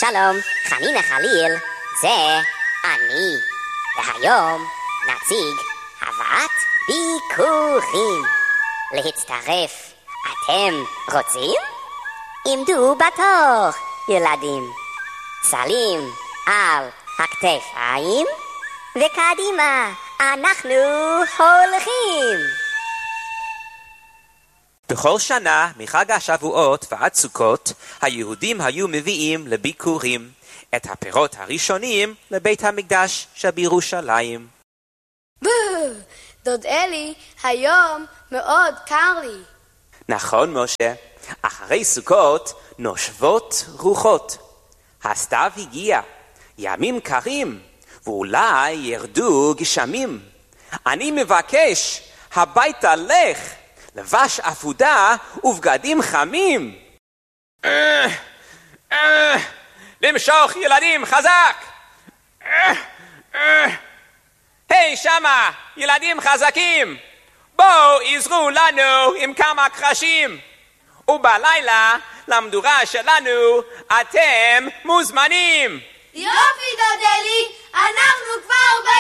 שלום, חנינה חליל, זה אני. והיום נציג הבאת ביקורים. להצטרף, אתם רוצים? עמדו בתור, ילדים. סלים על הכתפיים, וקדימה, אנחנו הולכים. בכל שנה, מחג השבועות ועד סוכות, היהודים היו מביאים לביקורים את הפירות הראשונים לבית המקדש שבירושלים. דוד אלי, היום מאוד קר לי. נכון, משה. אחרי סוכות נושבות רוחות. הסתיו הגיע, ימים קרים, ואולי ירדו גשמים. אני מבקש, הביתה לך, לבש אפודה ובגדים חמים. למשוך ילדים חזק. היי שמה, ילדים חזקים, בואו עזרו לנו עם כמה קרשים. ובלילה למדורה שלנו אתם מוזמנים. יופי דוד אלי, אנחנו כבר